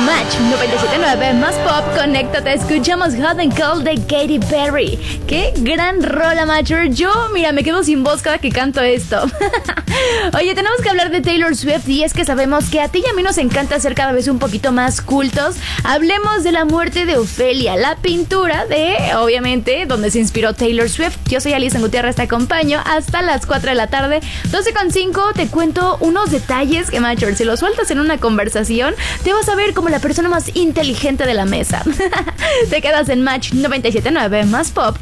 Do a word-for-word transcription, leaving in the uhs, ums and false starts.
Match noventa y siete punto nueve más pop, conéctate, escuchamos Hot and Cold de Katy Perry. Qué gran rola, Matcher. Yo, mira, me quedo sin voz cada que canto esto. Oye, tenemos que hablar de Taylor Swift y es que sabemos que a ti y a mí nos encanta ser cada vez un poquito más cultos. Hablemos de la muerte de Ofelia, la pintura de, obviamente, donde se inspiró Taylor Swift. Yo soy Alison Gutiérrez, te acompaño hasta las cuatro de la tarde, doce con cinco, te cuento unos detalles que, Matcher, si los sueltas en una conversación, te vas a ver como la persona más inteligente de la mesa. Te quedas en Match noventa y siete punto nueve más pop.